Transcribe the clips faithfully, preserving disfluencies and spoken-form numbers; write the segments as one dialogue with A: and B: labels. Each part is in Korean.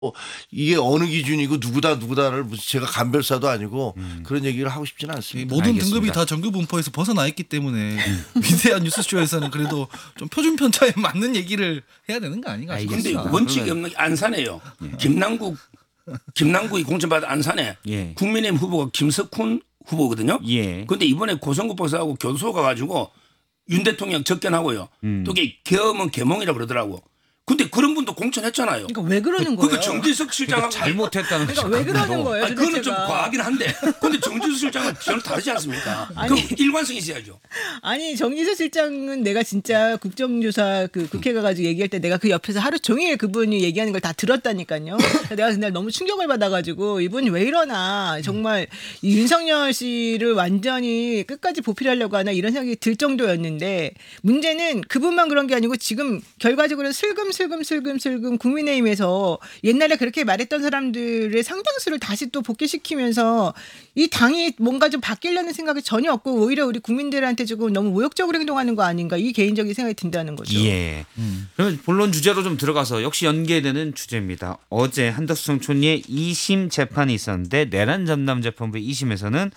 A: 어, 이게 어느 기준이고 누구다 누구다를 무슨 제가 감별사도 아니고
B: 음.
A: 그런 얘기를 하고 싶지는
C: 이
A: 않습니다.
C: 모든
B: 알겠습니다.
C: 등급이 다 정규 분포에서 벗어나 있기 때문에 위대한 뉴스쇼에서는 그래도 좀 표준 편차에 맞는 얘기를 해야 되는 거 아닌가
D: 근데
C: 싶습니다.
D: 원칙이 없는 게 안산에요. 김남국 김남국이 공천받은 안산에
B: 예.
D: 국민의힘 후보가 김석훈 후보거든요.
B: 예.
D: 그런데 이번에 고성국 박사하고 교도소 가가지고 윤 대통령 접견하고요.
B: 음.
D: 또 이게 계엄은 계몽이라 그러더라고. 근데 그런 분도 공천했잖아요.
E: 그러니까 왜 그러는 거예요?
D: 그러니까 정진석 실장하고
B: 잘못했다는
E: 그러니까 왜 그러는 거예요?
D: 아니, 그거는 좀
E: 도대체가.
D: 과하긴 한데, 근데 정진석 실장은 전혀 다르지 않습니까?
E: 아니.
D: 그럼 일관성이 있어야죠.
E: 아니 정진석 실장은 내가 진짜 국정조사 그 국회 가가지고 얘기할 때 내가 그 옆에서 하루 종일 그분이 얘기하는 걸 다 들었다니까요. 내가 그날 너무 충격을 받아가지고 이분이 왜 이러나 정말 이 윤석열 씨를 완전히 끝까지 보필하려고 하나 이런 생각이 들 정도였는데 문제는 그분만 그런 게 아니고 지금 결과적으로 슬금슬금슬금슬금 국민의힘에서 옛날에 그렇게 말했던 사람들의 상당수를 다시 또 복귀시키면서 이 당이 뭔가 좀 바뀌려는 생각이 전혀 없고 오히려 우리 국민들한테 조금 너무 모욕적으로 행동하는 거 아닌가 이 개인적인 생각이 든다는 거죠.
B: 예.
C: 음.
B: 그러면 본론 주제로 좀 들어가서 역시 연계되는 주제입니다. 어제 한덕수 총리의 이 심 재판이 있었는데 내란 전담 재판부 이 심에서는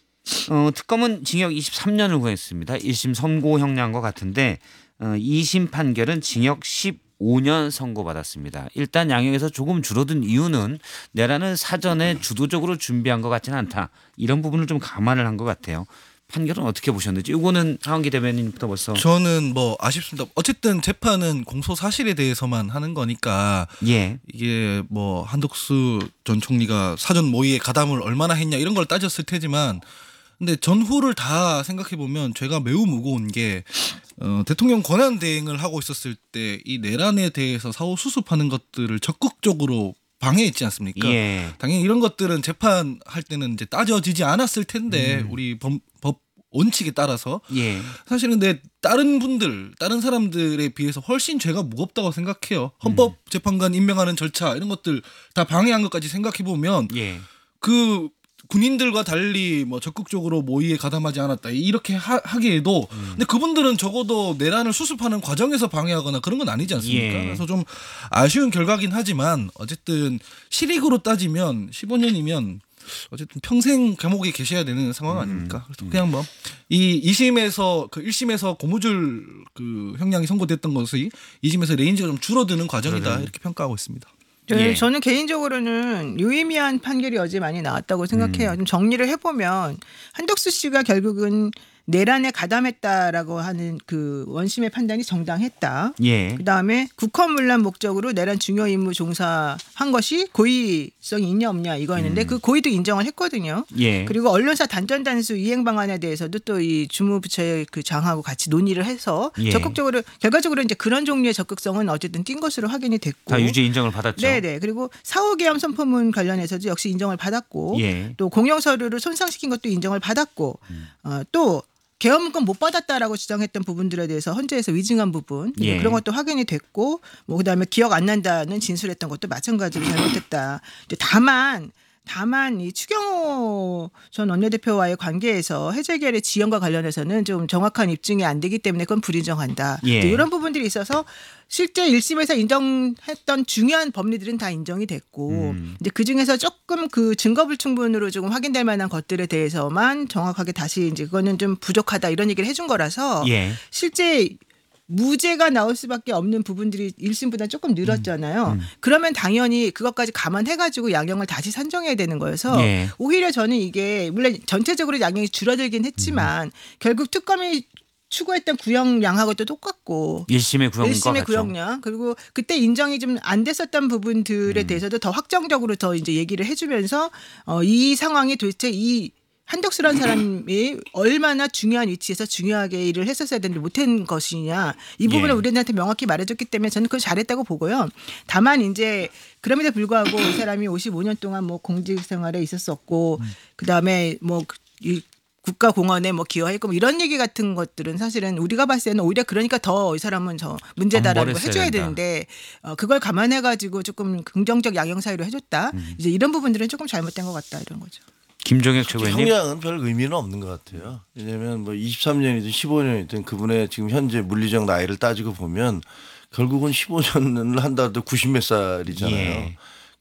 B: 어, 특검은 징역 이십삼 년을 구했습니다. 일 심 선고 형량과 같은데 어, 이 심 판결은 징역 십오 년 선고받았습니다. 일단 양형에서 조금 줄어든 이유는 내란은 사전에 주도적으로 준비한 것 같지는 않다. 이런 부분을 좀 감안을 한 것 같아요. 판결은 어떻게 보셨는지. 이거는 하원기 대변인부터 벌써.
C: 저는 뭐 아쉽습니다. 어쨌든 재판은 공소 사실에 대해서만 하는 거니까
B: 예.
C: 이게 뭐 한덕수 전 총리가 사전 모의에 가담을 얼마나 했냐 이런 걸 따졌을 테지만 근데 전후를 다 생각해 보면 죄가 매우 무거운 게 어, 대통령 권한 대행을 하고 있었을 때 이 내란에 대해서 사후 수습하는 것들을 적극적으로 방해했지 않습니까?
B: 예.
C: 당연히 이런 것들은 재판할 때는 이제 따져지지 않았을 텐데
B: 음.
C: 우리 법, 법 원칙에 따라서
B: 예.
C: 사실은 근데 다른 분들 다른 사람들에 비해서 훨씬 죄가 무겁다고 생각해요. 헌법재판관 임명하는 절차 이런 것들 다 방해한 것까지 생각해 보면
B: 예.
C: 그 군인들과 달리 뭐 적극적으로 모의에 가담하지 않았다 이렇게 하, 하기에도
B: 음.
C: 근데 그분들은 적어도 내란을 수습하는 과정에서 방해하거나 그런 건 아니지 않습니까?
B: 예.
C: 그래서 좀 아쉬운 결과긴 하지만 어쨌든 실익으로 따지면 십오 년이면 어쨌든 평생 감옥에 계셔야 되는 상황 아닙니까? 그래서 그냥 뭐 이 이 심에서 그 일 심에서 고무줄 그 형량이 선고됐던 것이 이 심에서 레인지가 좀 줄어드는 과정이다
B: 줄어드는.
C: 이렇게 평가하고 있습니다.
E: 네,
B: 예.
E: 저는 개인적으로는 유의미한 판결이 어제 많이 나왔다고 생각해요.
B: 음.
E: 좀 정리를 해보면 한덕수 씨가 결국은 내란에 가담했다라고 하는 그 원심의 판단이 정당했다.
B: 예.
E: 그다음에 국헌문란 목적으로 내란 중요 임무 종사한 것이 고의성이 있냐 없냐 이거였는데
B: 음.
E: 그 고의도 인정을 했거든요.
B: 예.
E: 그리고 언론사 단전 단수 이행 방안에 대해서도 또 이 주무부처의 그 장하고 같이 논의를 해서
B: 예.
E: 적극적으로 결과적으로 이제 그런 종류의 적극성은 어쨌든 띈 것으로 확인이 됐고.
B: 다 유죄 인정을 받았죠.
E: 네네. 그리고 사후계엄 선포문 관련해서도 역시 인정을 받았고
B: 예.
E: 또 공영 서류를 손상시킨 것도 인정을 받았고
B: 음.
E: 어, 또 계엄권 못 받았다라고 주장했던 부분들에 대해서 헌재에서 위증한 부분
B: 예.
E: 그런 것도 확인이 됐고 뭐 그다음에 기억 안 난다는 진술했던 것도 마찬가지로 잘못됐다. 이제 다만 다만 이 추경호 전 원내대표와의 관계에서 해제결의 지연과 관련해서는 좀 정확한 입증이 안 되기 때문에 그건 불인정한다.
B: 예.
E: 이런 부분들이 있어서 실제 일 심에서 인정했던 중요한 법리들은 다 인정이 됐고
B: 음.
E: 이제 그 중에서 조금 그 증거 불충분으로 조금 확인될 만한 것들에 대해서만 정확하게 다시 이제 그거는 좀 부족하다 이런 얘기를 해준 거라서
B: 예.
E: 실제 무죄가 나올 수밖에 없는 부분들이 일 심보다 조금 늘었잖아요.
B: 음, 음.
E: 그러면 당연히 그것까지 감안해가지고 양형을 다시 산정해야 되는 거여서
B: 예.
E: 오히려 저는 이게 물론 전체적으로 양형이 줄어들긴 했지만
B: 음.
E: 결국 특검이 추구했던 구형량하고도 똑같고
B: 일 심의 구형과
E: 일 심의
B: 같죠.
E: 구형량 그리고 그때 인정이 좀 안 됐었던 부분들에
B: 음.
E: 대해서도 더 확정적으로 더 이제 얘기를 해주면서 어, 이 상황이 도대체 이 한덕수라는 사람이 얼마나 중요한 위치에서 중요하게 일을 했었어야 되는데 못한 것이냐 이 부분을
B: 예.
E: 우리한테 명확히 말해줬기 때문에 저는 그걸 잘했다고 보고요. 다만 이제 그럼에도 불구하고 이 사람이 오십오 년 동안 뭐 공직 생활에 있었었고
B: 음.
E: 그 다음에 뭐 이 국가공헌에 뭐 기여했고 뭐 이런 얘기 같은 것들은 사실은 우리가 봤을 때는 오히려 그러니까 더 이 사람은 저 문제다라고
B: 엄벌했어야
E: 해줘야
B: 된다.
E: 되는데 어, 그걸 감안해가지고 조금 긍정적 양형 사유로 해줬다.
B: 음.
E: 이제 이런 부분들은 조금 잘못된 것 같다 이런 거죠.
B: 김종혁 최고위원님.
A: 형량은 별 의미는 없는 것 같아요. 왜냐하면 뭐 이십삼 년이든 십오 년이든 그분의 지금 현재 물리적 나이를 따지고 보면 결국은 십오 년을 한다 해도 구십 몇 살이잖아요.
B: 예.